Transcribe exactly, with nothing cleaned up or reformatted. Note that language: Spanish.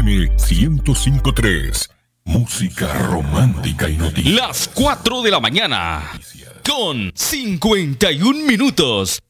M ciento cinco punto tres. Música romántica y noticias. Las cuatro de la mañana con cincuenta y un minutos.